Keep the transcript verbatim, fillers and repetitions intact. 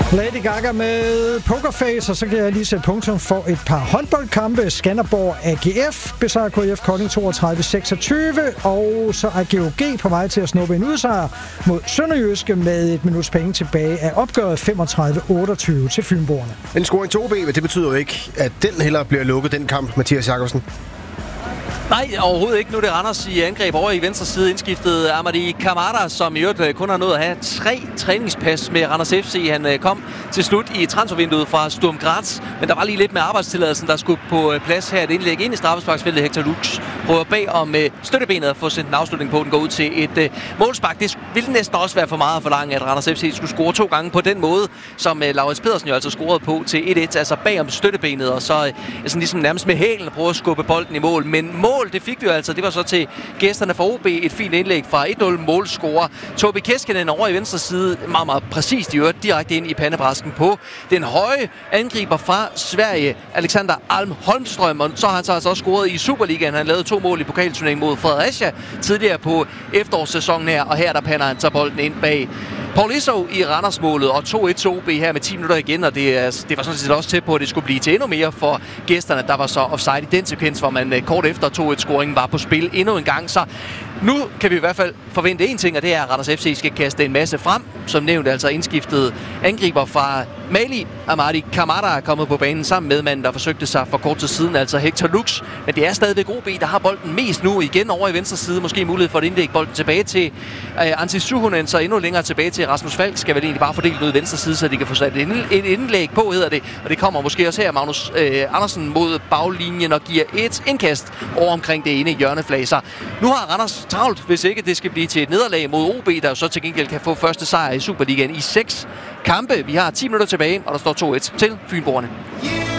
Lady Gaga med Pokerface, og så kan jeg lige sætte punktum for et par håndboldkampe. Skanderborg A G F besejrer K F Kolding toogtredive seksogtyve, og så er G O G på vej til at snuppe en udsejr mod Sønderjyske med et minuts penge tilbage af opgøret femogtredive otteogtyve til Fynboerne. En scoring to B, men det betyder jo ikke, at den heller bliver lukket, den kamp, Mathias Jakobsen. Nej, overhovedet ikke. Nu er det Randers i angreb over i venstre side indskiftet Amadi Kamada, som i øvrigt kun har nået at have tre træningspas med Randers F C. Han kom til slut i transfervinduet fra Sturm Graz, men der var lige lidt med arbejdstilladelsen, der skulle på plads her. Et indlæg ind i straffesparksfeltet. Hector Lux prøver bag om støttebenet at få sendt en afslutning på. Den går ud til et uh, målspark. Det ville næsten også være for meget for langt, at Randers F C skulle score to gange på den måde, som uh, Laurits Pedersen jo altså scorede på til et et, altså bag om støttebenet, og så uh, sådan ligesom nærmest med hælen prøve at skubbe bolden i mål. Men mål, det fik vi jo altså. Det var så til gæsterne fra O B. Et fint indlæg fra et nul målscorer. Tobi Keskinen over i venstre side. Meget, meget præcist i øvrigt. Direkte ind i pandebrasken på den høje angriber fra Sverige, Alexander Alm Holmström. Og så har han så altså også scoret i Superligaen. Han lavede to mål i pokalturneringen mod Fredericia tidligere på efterårssæsonen her. Og her der pander han så bolden ind bag Paul Iso i Randers-målet, og to et til O B her med ti minutter igen, og det, er, det var sådan set også tæt på, at det skulle blive til endnu mere for gæsterne. Der var så offside i den sekvens, hvor man kort efter to et-scoringen var på spil endnu en gang. Så nu kan vi i hvert fald forvente én ting, og det er, at Randers F C skal kaste en masse frem. Som nævnt altså indskiftet angriber fra Mali. Amadi Kamada er kommet på banen sammen med manden, der forsøgte sig for kort tid siden, altså Hector Lux. Men det er stadigvæk O B, der har bolden mest nu igen over i venstre side. Måske mulighed for at indlægge bolden tilbage til uh, Antti Suhonen, så endnu længere tilbage til Rasmus Falk. Skal vel egentlig bare fordele ud i venstre side, så de kan få sat et indlæg på, hedder det. Og det kommer måske også her, Magnus uh, Andersen mod baglinjen og giver et indkast over omkring det ene hjørneflag. Så nu har Randers travlt, hvis ikke det skal blive til et nederlag mod O B, der jo så til gengæld kan få første sejr i Superligaen i seks kampe. Vi har ti minutter tilbage, og der står to et til Fynboerne. Yeah!